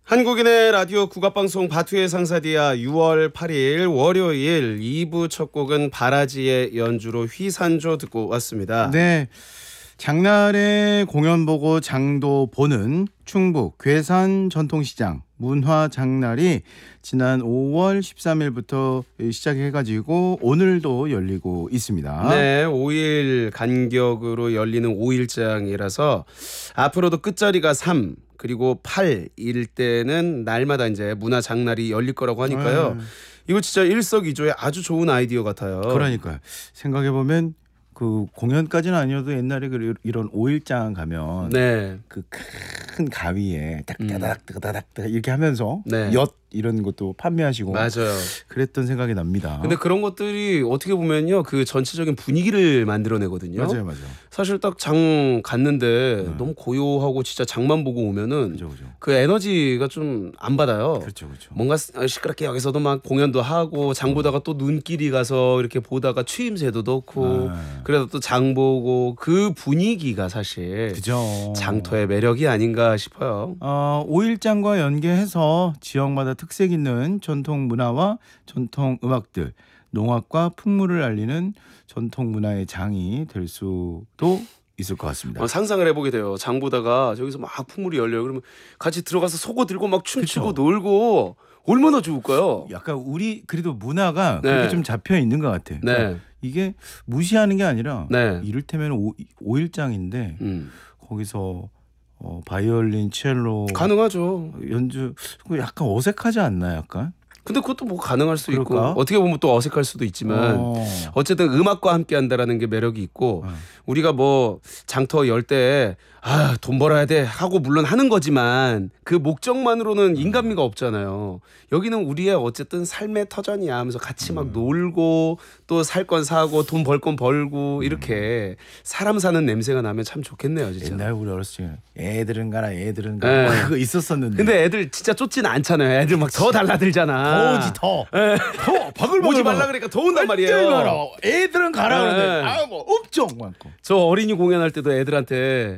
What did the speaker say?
한국인의 라디오 국악방송 바투의 상사디아 6월 8일 월요일 2부 첫 곡은 바라지의 연주로 휘산조 듣고 왔습니다. 네, 장날에 공연 보고 장도 보는 충북 괴산 전통시장 문화장날이 지난 5월 13일부터 시작해가지고 오늘도 열리고 있습니다. 네, 5일 간격으로 열리는 5일장이라서 앞으로도 끝자리가 3 그리고 8일 때는 날마다 이제 문화장날이 열릴 거라고 하니까요. 이거 진짜 일석이조의 아주 좋은 아이디어 같아요. 그러니까요. 생각해보면 그 공연까지는 아니어도 옛날에 이런 5일장 가면 네. 그 큰 가위에 딱따닥 이렇게 하면서 네. 엿 이런 것도 판매하시고 맞아요. 그랬던 생각이 납니다. 근데 그런 것들이 어떻게 보면요, 그 전체적인 분위기를 만들어내거든요. 맞아요. 사실 딱 장 갔는데 너무 고요하고 진짜 장만 보고 오면은 그죠. 그 에너지가 좀 안 받아요. 그렇죠. 뭔가 시끄럽게 여기서도 막 공연도 하고 장 보다가 또 눈길이 가서 이렇게 보다가 추임새도 넣고 그래서 또 장 보고 그 분위기가 사실 그죠. 장터의 매력이 아닌가 싶어요. 5일장과 연계해서 지역마다 특색 있는 전통 문화와 전통 음악들, 농악과 풍물을 알리는 전통 문화의 장이 될 수도 있을 것 같습니다. 상상을 해보게 돼요. 장 보다가 저기서 막 풍물이 열려요. 그러면 같이 들어가서 속어 들고 막 춤추고 그쵸. 놀고 얼마나 좋을까요? 약간 우리 그래도 문화가 네. 그렇게 좀 잡혀 있는 것 같아. 네. 그러니까 이게 무시하는 게 아니라 네. 이를테면 5일장인데 거기서 바이올린, 첼로 가능하죠. 연주 약간 어색하지 않나요? 약간? 근데 그것도 뭐 가능할 수 그럴까? 있고 어떻게 보면 또 어색할 수도 있지만 어쨌든 음악과 함께 한다라는 게 매력이 있고 우리가 뭐 장터 열 때 돈 벌어야 돼 하고 물론 하는 거지만 그 목적만으로는 인간미가 없잖아요. 여기는 우리의 어쨌든 삶의 터전이야 하면서 같이 막 놀고 또 살 건 사고 돈 벌 건 벌고 이렇게 사람 사는 냄새가 나면 참 좋겠네요, 진짜. 옛날 우리 어렸을 때 애들은 가라 네. 그거 있었었는데. 근데 애들 진짜 쫓지는 않잖아요. 애들 막 더 달라들잖아. 더우지 더 바글바글 오지 말라 그러니까 더운단 말이에요. 애들은 가라 네. 그러는데 뭐 엄청 많고. 저 어린이 공연할 때도 애들한테